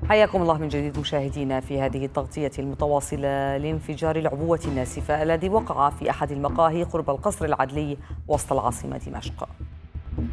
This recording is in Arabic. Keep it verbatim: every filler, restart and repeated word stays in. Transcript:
حياكم الله من جديد مشاهدينا في هذه التغطية المتواصلة لانفجار العبوة الناسفة الذي وقع في أحد المقاهي قرب القصر العدلي وسط العاصمة دمشق.